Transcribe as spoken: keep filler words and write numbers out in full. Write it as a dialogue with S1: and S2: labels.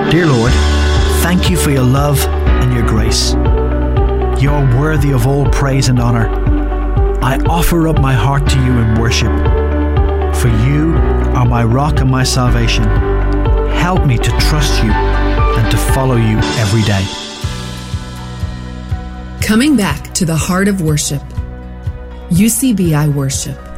S1: Dear Lord, thank you for your love and your grace. You are worthy of all praise and honor. I offer up my heart to you in worship. For you are my rock and my salvation. Help me to trust you and to follow you every day.
S2: Coming back to the heart of worship. U C B I Worship.